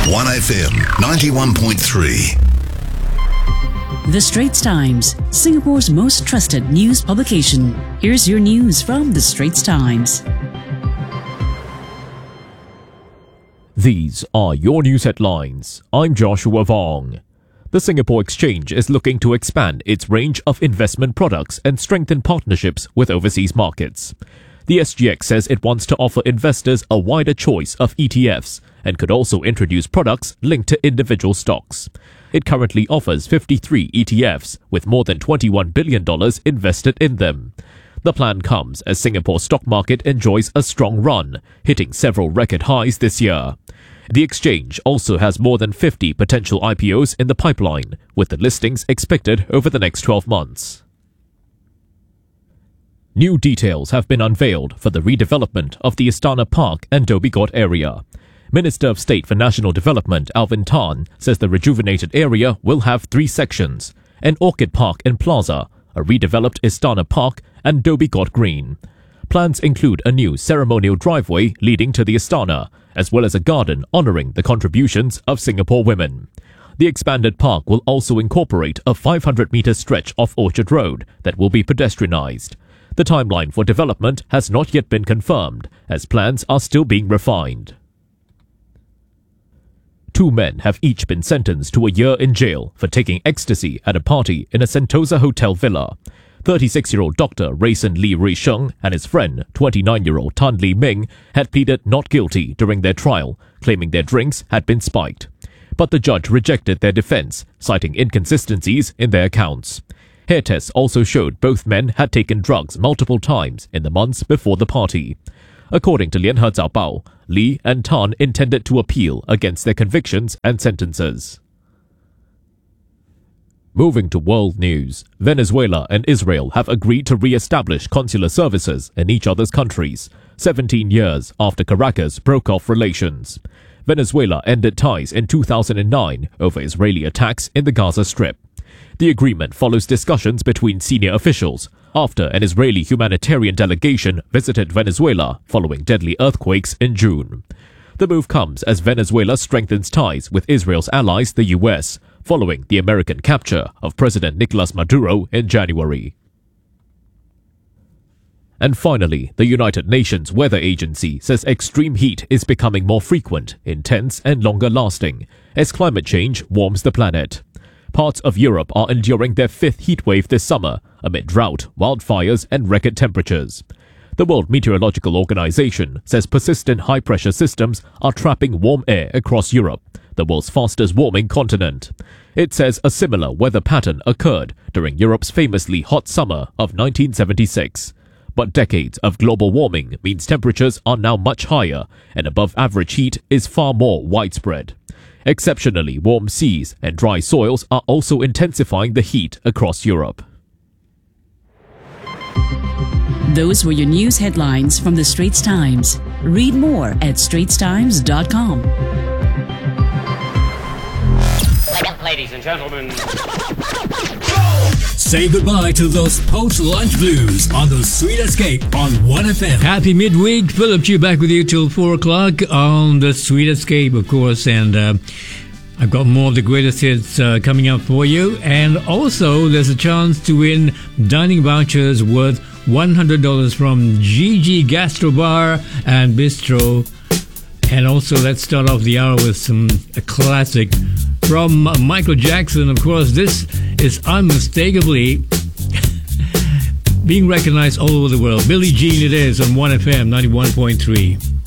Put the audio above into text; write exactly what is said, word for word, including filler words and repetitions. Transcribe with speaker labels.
Speaker 1: one F M ninety-one point three.
Speaker 2: The Straits Times, Singapore's most trusted news publication. Here's your news from The Straits Times.
Speaker 3: These are your news headlines. I'm Joshua Vong. The Singapore Exchange is looking to expand its range of investment products and strengthen partnerships with overseas markets. The S G X says it wants to offer investors a wider choice of E T Fs and could also introduce products linked to individual stocks. It currently offers fifty-three E T Fs with more than twenty-one billion dollars invested in them. The plan comes as Singapore's stock market enjoys a strong run, hitting several record highs this year. The exchange also has more than fifty potential I P Os in the pipeline, with the listings expected over the next twelve months. New details have been unveiled for the redevelopment of the Istana Park and Dhoby Ghaut area. Minister of State for National Development Alvin Tan says the rejuvenated area will have three sections: an orchid park and plaza, a redeveloped Istana Park, and Dhoby Ghaut Green. Plans include a new ceremonial driveway leading to the Istana, as well as a garden honouring the contributions of Singapore women. The expanded park will also incorporate a five hundred metre stretch of Orchard Road that will be pedestrianised. The timeline for development has not yet been confirmed, as plans are still being refined. Two men have each been sentenced to a year in jail for taking ecstasy at a party in a Sentosa hotel villa. thirty-six-year-old Doctor Rayson Lee Rui Sheng and his friend, twenty-nine-year-old Tan Li Ming, had pleaded not guilty during their trial, claiming their drinks had been spiked. But the judge rejected their defense, citing inconsistencies in their accounts. Hair tests also showed both men had taken drugs multiple times in the months before the party. According to Lianhe Zaobao, Lee and Tan intended to appeal against their convictions and sentences. Moving to world news, Venezuela and Israel have agreed to re-establish consular services in each other's countries, seventeen years after Caracas broke off relations. Venezuela ended ties in two thousand nine over Israeli attacks in the Gaza Strip. The agreement follows discussions between senior officials after an Israeli humanitarian delegation visited Venezuela following deadly earthquakes in June. The move comes as Venezuela strengthens ties with Israel's allies, the U S, following the American capture of President Nicolas Maduro in January. And finally, the United Nations Weather Agency says extreme heat is becoming more frequent, intense and longer lasting as climate change warms the planet. Parts of Europe are enduring their fifth heatwave this summer amid drought, wildfires and record temperatures. The World Meteorological Organization says persistent high-pressure systems are trapping warm air across Europe, the world's fastest warming continent. It says a similar weather pattern occurred during Europe's famously hot summer of nineteen seventy-six. But decades of global warming means temperatures are now much higher and above-average heat is far more widespread. Exceptionally warm seas and dry soils are also intensifying the heat across Europe.
Speaker 2: Those were your news headlines from The Straits Times. Read more at straits times dot com.
Speaker 4: Ladies and gentlemen,
Speaker 5: say goodbye to those post-lunch blues on the Sweet Escape on one F M.
Speaker 6: Happy midweek. Philip Chu back with you till four o'clock on the Sweet Escape, of course. And uh, I've got more of the greatest hits uh, coming up for you. And also, there's a chance to win dining vouchers worth one hundred dollars from G G Gastro Bar and Bistro. And also, let's start off the hour with some a classic from Michael Jackson. Of course, this is unmistakably being recognized all over the world. Billie Jean it is on one F M ninety-one point three.